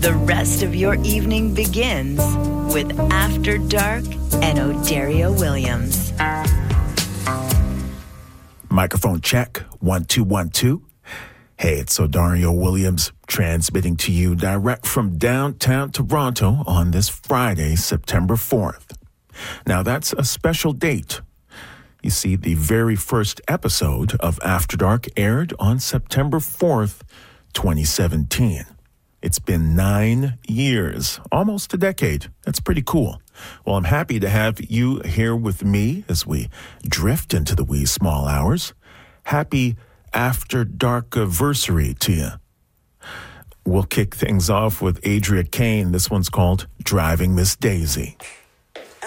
The rest of your evening begins with After Dark and Odario Williams. Microphone check, 1 2 1 2. Hey, it's Odario Williams transmitting to you direct from downtown Toronto on this Friday, September 4th. Now, that's a special date. You see, the very first episode of After Dark aired on September 4th, 2017. It's been 9 years, almost a decade. That's pretty cool. Well, I'm happy to have you here with me as we drift into the wee small hours. Happy After Dark-versary to you. We'll kick things off with Adria Kane. This one's called Driving Miss Daisy.